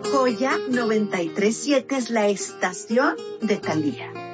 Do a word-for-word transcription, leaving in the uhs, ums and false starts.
Joya noventa y tres punto siete es la estación de Thalía.